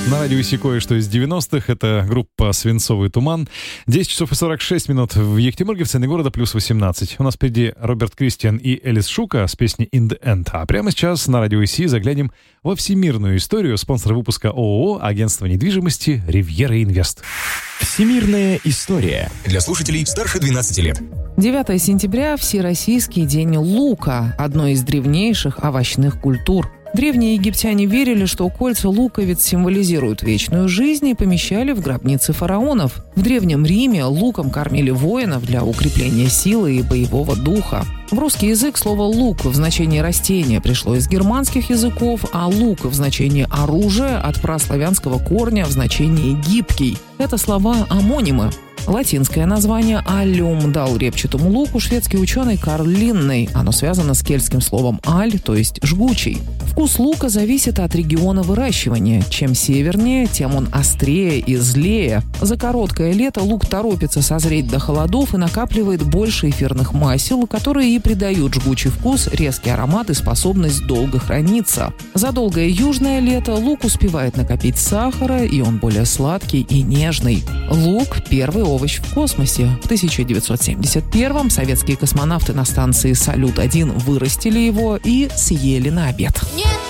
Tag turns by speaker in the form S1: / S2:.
S1: На радио ИСИ кое-что из 90-х. Это группа «Свинцовый туман». 10 часов и 46 минут в Екатеринбурге, в центре города, плюс 18. У нас впереди Роберт Кристиан и Элис Шука с песней «In the End». А прямо сейчас на радио ИСИ заглянем во всемирную историю. Спонсор выпуска ООО «Агентство недвижимости Ривьера Инвест».
S2: Всемирная история. Для слушателей старше 12 лет.
S3: 9 сентября – Всероссийский день лука, одной из древнейших овощных культур. Древние египтяне верили, что кольца луковиц символизируют вечную жизнь и помещали в гробницы фараонов. В Древнем Риме луком кормили воинов для укрепления силы и боевого духа. В русский язык слово «лук» в значении растения пришло из германских языков, а «лук» в значении оружия от праславянского корня в значении «гибкий». Это слова-омонимы. Латинское название «аллюм» дал репчатому луку шведский ученый Карл Линней. Оно связано с кельтским словом «аль», то есть «жгучий». Вкус лука зависит от региона выращивания. Чем севернее, тем он острее и злее. За короткое лето лук торопится созреть до холодов и накапливает больше эфирных масел, которые и придают жгучий вкус, резкий аромат и способность долго храниться. За долгое южное лето лук успевает накопить сахара, и он более сладкий и нежный. Лук – первый овощ в космосе. В 1971-м советские космонавты на станции «Салют-1» вырастили его и съели на обед.
S4: Нет!